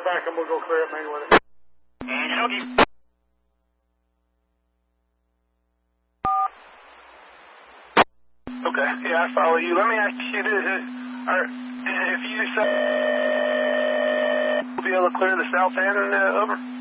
right back and we'll go clear it main with it. Okay, yeah, I follow you. Let me ask you this. If you say, be able to clear the south end over?